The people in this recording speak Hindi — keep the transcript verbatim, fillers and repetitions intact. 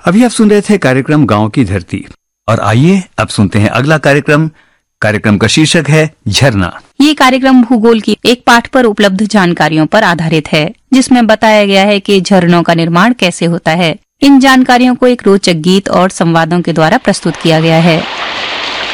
अभी आप सुन रहे थे कार्यक्रम गांव की धरती, और आइए अब सुनते हैं अगला कार्यक्रम। कार्यक्रम का शीर्षक है झरना। ये कार्यक्रम भूगोल की एक पाठ पर उपलब्ध जानकारियों पर आधारित है, जिसमें बताया गया है कि झरनों का निर्माण कैसे होता है। इन जानकारियों को एक रोचक गीत और संवादों के द्वारा प्रस्तुत किया गया है।